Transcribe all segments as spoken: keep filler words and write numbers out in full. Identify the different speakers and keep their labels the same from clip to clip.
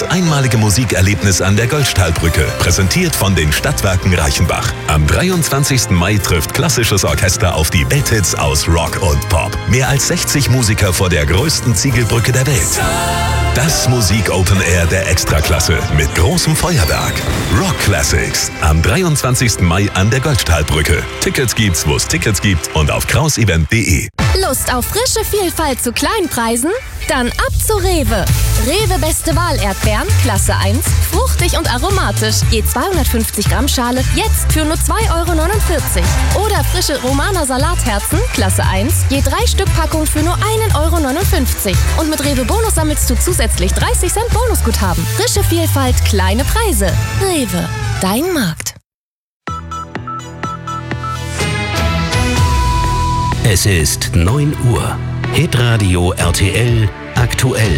Speaker 1: Das einmalige Musikerlebnis an der Goldstahlbrücke, präsentiert von den Stadtwerken Reichenbach. Am dreiundzwanzigsten Mai trifft klassisches Orchester auf die Welthits aus Rock und Pop. Mehr als sechzig Musiker vor der größten Ziegelbrücke der Welt. Das Musik-Open Air der Extraklasse mit großem Feuerwerk. Rock Classics am dreiundzwanzigsten Mai an der Goldstahlbrücke. Tickets gibt's, wo es Tickets gibt und auf krausevent punkt de.
Speaker 2: Lust auf frische Vielfalt zu Kleinpreisen? Dann ab zu Rewe. Rewe Beste Wahl Erdbeeren, Klasse eins, fruchtig und aromatisch. Je zweihundertfünfzig Gramm Schale, jetzt für nur zwei Euro neunundvierzig. Oder frische Romaner Salatherzen, Klasse eins, je drei Stück Packung für nur einen Euro neunundfünfzig. Und mit Rewe Bonus sammelst du zusätzlich dreißig Cent Bonusguthaben. Frische Vielfalt, kleine Preise. Rewe, dein Markt.
Speaker 3: Es ist neun Uhr. Hitradio R T L aktuell.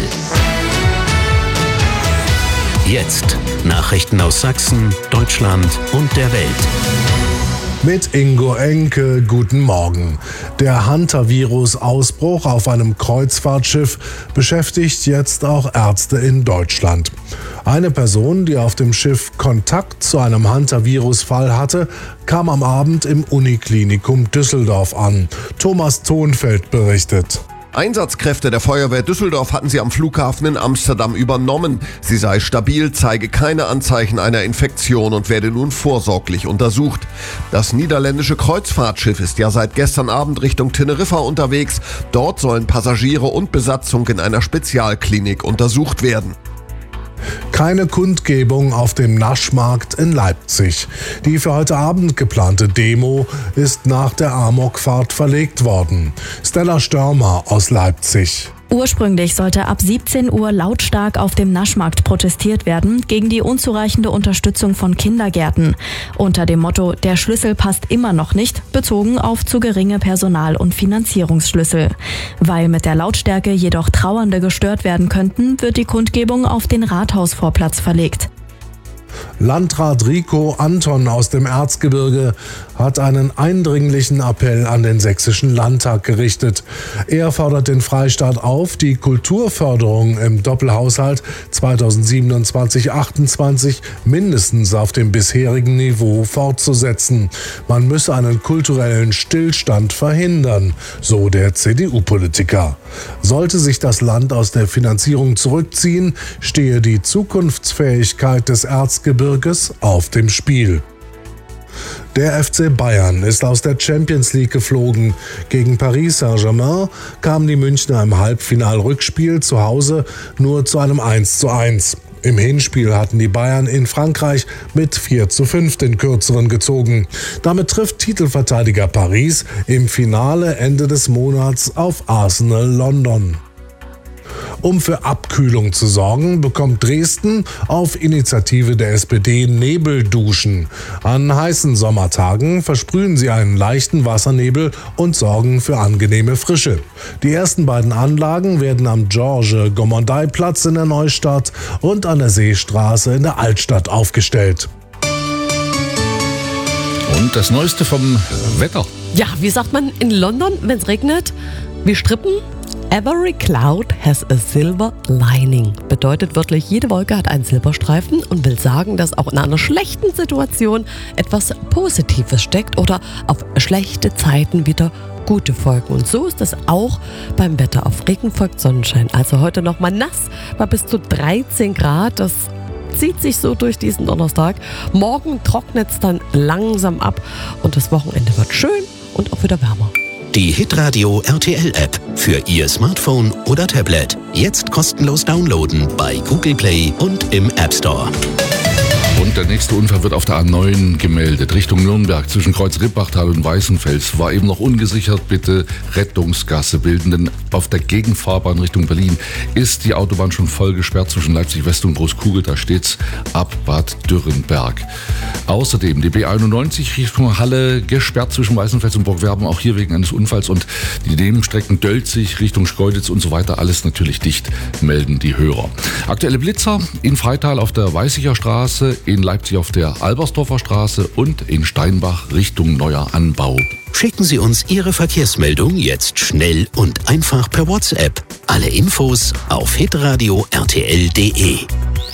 Speaker 3: Jetzt Nachrichten aus Sachsen, Deutschland und der Welt.
Speaker 4: Mit Ingo Enke, guten Morgen. Der Hantavirus-Ausbruch auf einem Kreuzfahrtschiff beschäftigt jetzt auch Ärzte in Deutschland. Eine Person, die auf dem Schiff Kontakt zu einem Hantavirus-Fall hatte, kam am Abend im Uniklinikum Düsseldorf an. Thomas Thonfeld berichtet.
Speaker 5: Einsatzkräfte der Feuerwehr Düsseldorf hatten sie am Flughafen in Amsterdam übernommen. Sie sei stabil, zeige keine Anzeichen einer Infektion und werde nun vorsorglich untersucht. Das niederländische Kreuzfahrtschiff ist ja seit gestern Abend Richtung Teneriffa unterwegs. Dort sollen Passagiere und Besatzung in einer Spezialklinik untersucht werden.
Speaker 4: Keine Kundgebung auf dem Naschmarkt in Leipzig. Die für heute Abend geplante Demo ist nach der Amokfahrt verlegt worden. Stella Störmer aus Leipzig.
Speaker 6: Ursprünglich sollte ab siebzehn Uhr lautstark auf dem Naschmarkt protestiert werden gegen die unzureichende Unterstützung von Kindergärten. Unter dem Motto „Der Schlüssel passt immer noch nicht", bezogen auf zu geringe Personal- und Finanzierungsschlüssel. Weil mit der Lautstärke jedoch Trauernde gestört werden könnten, wird die Kundgebung auf den Rathausvorplatz verlegt.
Speaker 4: Landrat Rico Anton aus dem Erzgebirge hat einen eindringlichen Appell an den Sächsischen Landtag gerichtet. Er fordert den Freistaat auf, die Kulturförderung im Doppelhaushalt zweitausendsiebenundzwanzig achtundzwanzig mindestens auf dem bisherigen Niveau fortzusetzen. Man müsse einen kulturellen Stillstand verhindern, so der C D U-Politiker. Sollte sich das Land aus der Finanzierung zurückziehen, stehe die Zukunftsfähigkeit des Erzgebirges auf dem Spiel. Der F C Bayern ist aus der Champions League geflogen. Gegen Paris Saint-Germain kamen die Münchner im Halbfinal-Rückspiel zu Hause nur zu einem eins zu eins. Im Hinspiel hatten die Bayern in Frankreich mit vier zu fünf den Kürzeren gezogen. Damit trifft Titelverteidiger Paris im Finale Ende des Monats auf Arsenal London. Um für Abkühlung zu sorgen, bekommt Dresden auf Initiative der S P D Nebelduschen. An heißen Sommertagen versprühen sie einen leichten Wassernebel und sorgen für angenehme Frische. Die ersten beiden Anlagen werden am Georges-Gommandai-Platz in der Neustadt und an der Seestraße in der Altstadt aufgestellt.
Speaker 7: Und das Neueste vom Wetter.
Speaker 8: Ja, wie sagt man in London, wenn es regnet? Wir strippen. Every cloud has a silver lining. Bedeutet wörtlich, jede Wolke hat einen Silberstreifen und will sagen, dass auch in einer schlechten Situation etwas Positives steckt oder auf schlechte Zeiten wieder gute Folgen. Und so ist es auch beim Wetter. Auf Regen folgt Sonnenschein. Also heute nochmal nass bei bis zu dreizehn Grad. Das zieht sich so durch diesen Donnerstag. Morgen trocknet es dann langsam ab und das Wochenende wird schön und auch wieder wärmer.
Speaker 3: Die Hitradio R T L-App für Ihr Smartphone oder Tablet. Jetzt kostenlos downloaden bei Google Play und im App Store.
Speaker 7: Und der nächste Unfall wird auf der A neun gemeldet, Richtung Nürnberg, zwischen Kreuz Rippachtal und Weißenfels. War eben noch ungesichert, bitte Rettungsgasse bilden, denn auf der Gegenfahrbahn Richtung Berlin ist die Autobahn schon voll gesperrt zwischen Leipzig West und Großkugel, da steht's ab Bad Dürrenberg. Außerdem die B einundneunzig Richtung Halle gesperrt zwischen Weißenfels und Burgwerben, auch hier wegen eines Unfalls, und die Nebenstrecken Dölzig Richtung Schkeuditz und so weiter, alles natürlich dicht, melden die Hörer. Aktuelle Blitzer in Freital auf der Weißiger Straße, in Leipzig auf der Albersdorfer Straße und in Steinbach Richtung Neuer Anbau.
Speaker 3: Schicken Sie uns Ihre Verkehrsmeldung jetzt schnell und einfach per WhatsApp. Alle Infos auf hitradio r t l punkt de.